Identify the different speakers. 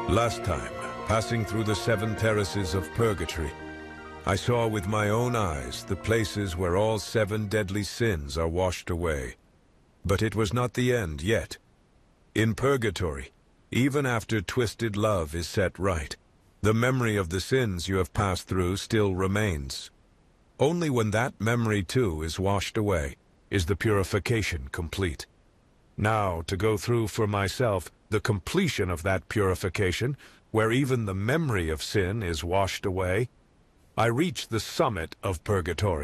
Speaker 1: Last time, passing through the 7 terraces of purgatory, I saw with my own eyes the places where all 7 deadly sins are washed away. But it was not the end yet. In purgatory, even after twisted love is set right, the memory of the sins you have passed through still remains. Only when that memory too is washed away is the purification complete. Now, to go through for myself the completion of that purification, where even the memory of sin is washed away, I reach the summit of purgatory.